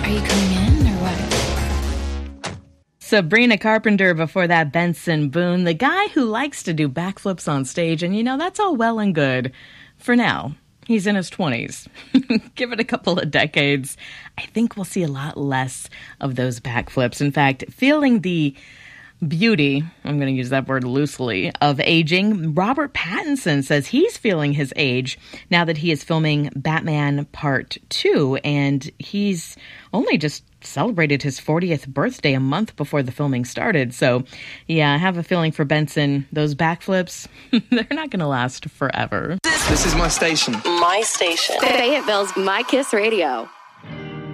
you coming in or what? Sabrina Carpenter before that, Benson Boone, the guy who likes to do backflips on stage. And, that's all well and good for now. He's in his 20s. Give it a couple of decades. I think we'll see a lot less of those backflips. In fact, feeling the beauty, I'm going to use that word loosely, of aging, Robert Pattinson says he's feeling his age now that he is filming Batman Part 2, and he's only just celebrated his 40th birthday a month before the filming started. So, yeah, I have a feeling for Benson, those backflips, they're not going to last forever. This is my station. My station. Fayetteville's My Kiss Radio.